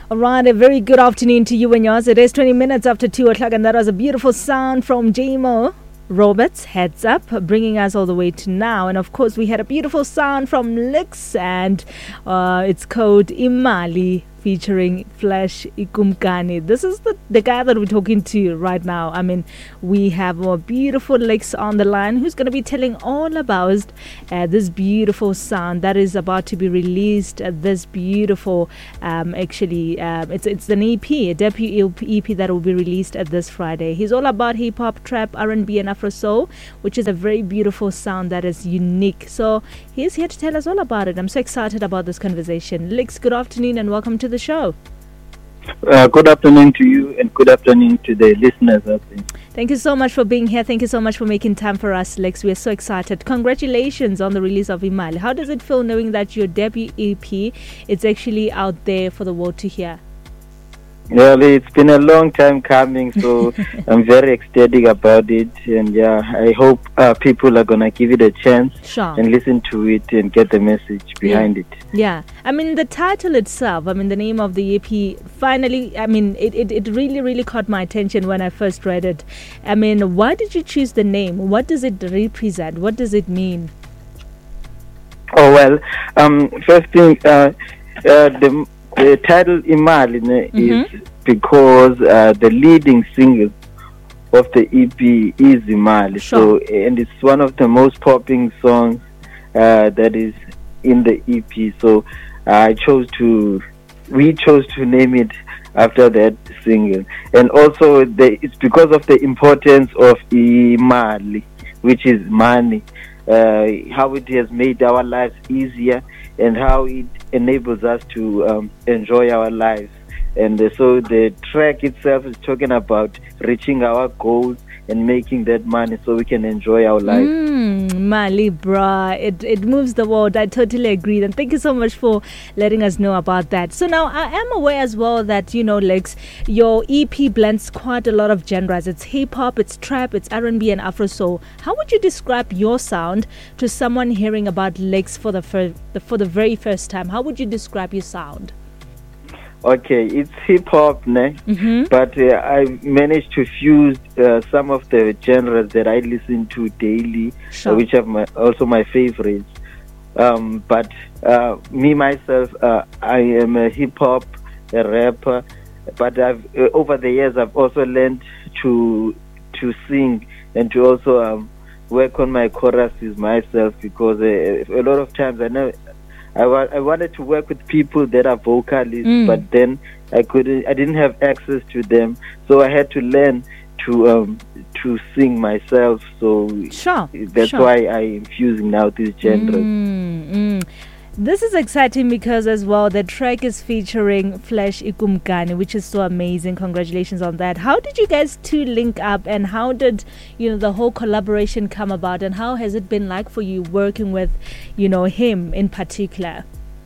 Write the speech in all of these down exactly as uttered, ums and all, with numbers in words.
All right, a very good afternoon to you and yours. It is twenty minutes after two o'clock, and that was a beautiful sound from J M O Roberts, Heads Up, bringing us all the way to now. And of course, we had a beautiful sound from Lix, and uh, it's called Imali, featuring Flash Ikumkani. This is the, the guy that we're talking to right now. I mean, we have more beautiful Lix on the line who's going to be telling all about uh, this beautiful sound that is about to be released. Uh, this beautiful, um, actually, um, it's it's an E P, a debut E P that will be released at this Friday. He's all about hip hop, trap, R and B, and Afro soul, which is a very beautiful sound that is unique. So he's here to tell us all about it. I'm so excited about this conversation. Lix, good afternoon and welcome to the show. Uh, good afternoon to you and good afternoon to the listeners out there. Thank you so much for being here. Thank you so much for making time for us, Lex. We are so excited. Congratulations on the release of Imali. How does it feel knowing that your debut E P is actually out there for the world to hear? Well, it's been a long time coming, so I'm very ecstatic about it. And yeah, I hope uh, people are going to give it a chance sure. and listen to it and get the message behind yeah. it. Yeah. I mean, the title itself, I mean, the name of the E P, finally, I mean, it, it, it really, really caught my attention when I first read it. I mean, why did you choose the name? What does it represent? What does it mean? Oh, well, um, first thing, uh, uh, the... The title Imali mm-hmm. is because uh, the leading single of the E P is Imali. Sure. So, and it's one of the most popping songs uh, that is in the E P. So I chose to, we chose to name it after that single. And also the, it's because of the importance of Imali, which is money, uh, how it has made our lives easier and how it enables us to um, enjoy our lives. And uh, so the track itself is talking about reaching our goals and making that money so we can enjoy our life. Mm, Mali, bruh. It, it moves the world. I totally agree. And thank you so much for letting us know about that. So now I am aware as well that, you know, Lex, your E P blends quite a lot of genres. It's hip-hop, it's trap, it's R and B and Afro soul. How would you describe your sound to someone hearing about Lex for the, fir- the for the very first time? How would you describe your sound? Okay, it's hip-hop, ne? Mm-hmm. But uh, I managed to fuse uh, some of the genres that I listen to daily, sure. uh, which are my, also my favorites. Um, but uh, me, myself, uh, I am a hip-hop, a rapper, but I've, uh, over the years I've also learned to to sing and to also um, work on my choruses myself, because uh, a lot of times I know I, wa- I wanted to work with people that are vocalists, mm. but then I couldn't. I didn't have access to them, so I had to learn to um, to sing myself. So sure. that's sure. why I am fusing now these genres. Mm, mm. This is exciting because as well the track is featuring Flash Ikumkani, which is so amazing. Congratulations on that. How did you guys two link up, and how did, you know, the whole collaboration come about, and how has it been like for you working with, you know, him in particular?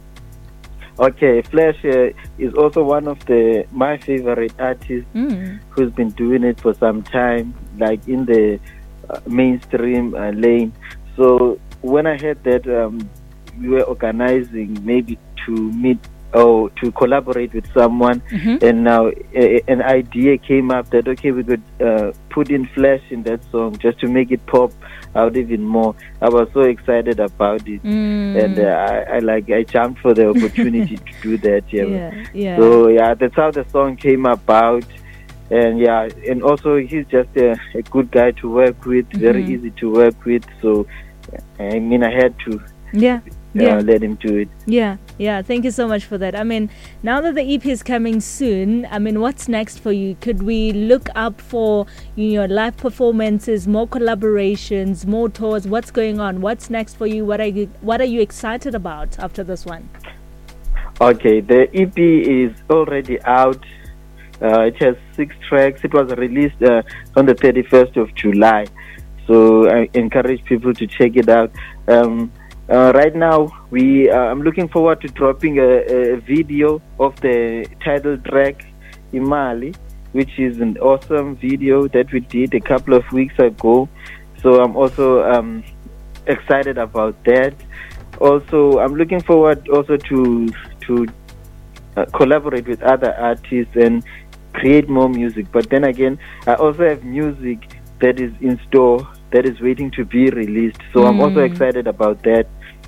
Okay, Flash uh, is also one of the my favorite artists mm. who's been doing it for some time, like in the uh, mainstream uh, lane. So when I heard that um, we were organizing maybe to meet or to collaborate with someone, mm-hmm. and now a, an idea came up that okay, we could uh, put in Flash in that song just to make it pop out even more. I was so excited about it, mm. and uh, I, I like I jumped for the opportunity to do that. Yeah. yeah, yeah. So yeah, that's how the song came about. And yeah, and also he's just a, a good guy to work with, mm-hmm. very easy to work with. So I mean, I had to. Yeah. Yeah, yeah. let him do it. Yeah, yeah. Thank you so much for that. I mean, now that the E P is coming soon, I mean, what's next for you? Could we look up for, you know, live performances, more collaborations, more tours? What's going on? What's next for you? What are you What are you excited about after this one? Okay, the E P is already out. Uh, it has six tracks. It was released uh, on the thirty-first of July. So I encourage people to check it out. Um, Uh, right now, we uh, I'm looking forward to dropping a, a video of the title track, Imali, which is an awesome video that we did a couple of weeks ago. So I'm also um, excited about that. Also, I'm looking forward also to to uh, collaborate with other artists and create more music. But then again, I also have music that is in store that is waiting to be released. So mm. I'm also excited about that.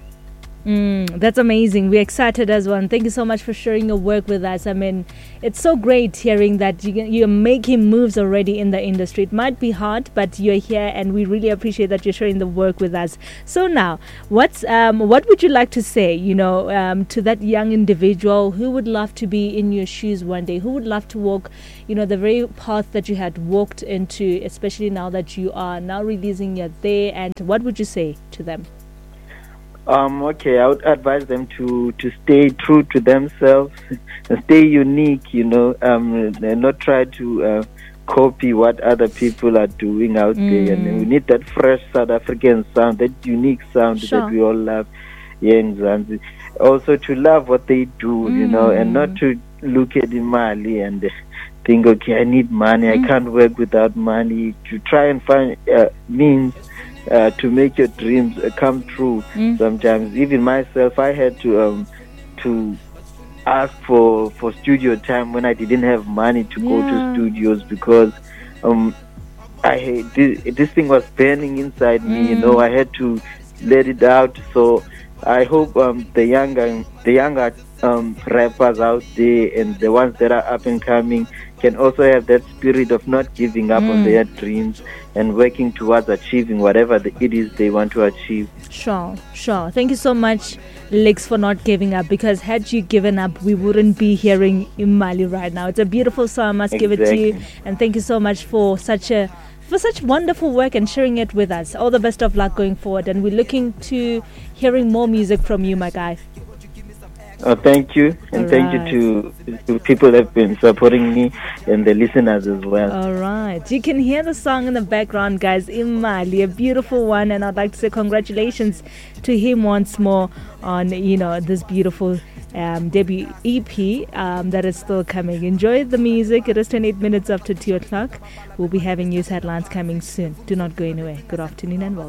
Mm, that's amazing. We're excited as well. And thank you so much for sharing your work with us. I mean, it's so great hearing that you, you're making moves already in the industry. It might be hard, but you're here, and we really appreciate that you're sharing the work with us. So now, what's um, what would you like to say, you know, um, to that young individual who would love to be in your shoes one day, who would love to walk, you know, the very path that you had walked into, especially now that you are now releasing, you're there, and what would you say to them? Um, okay, I would advise them to, to stay true to themselves, and stay unique, you know, um, and not try to uh, copy what other people are doing out mm. there. And we need that fresh South African sound, that unique sound sure. that we all love. Yeah, and also to love what they do, mm. you know, and not to look at Imali and think, okay, I need money, mm. I can't work without money. To try and find uh, means Uh, to make your dreams uh, come true. Mm. Sometimes, even myself, I had to um, to ask for, for studio time when I didn't have money to yeah. go to studios, because um, I this, this thing was burning inside mm. me. You know, I had to let it out. So I hope um, the younger the younger um, rappers out there and the ones that are up and coming can also have that spirit of not giving up mm. on their dreams and working towards achieving whatever the, it is they want to achieve. Sure, sure. Thank you so much, Lix, for not giving up, because had you given up, we wouldn't be hearing Imali right now. It's a beautiful song, I must exactly. give it to you. And thank you so much for such a for such wonderful work and sharing it with us. All the best of luck going forward, and we're looking to hearing more music from you, my guy. Oh, thank you, and All thank right. you to, to people that have been supporting me and the listeners as well. All right, you can hear the song in the background, guys. Imali, a beautiful one, and I'd like to say congratulations to him once more on, you know, this beautiful um, debut E P um, that is still coming. Enjoy the music. It is twenty-eight minutes after two o'clock. We'll be having news headlines coming soon. Do not go anywhere. Good afternoon and welcome.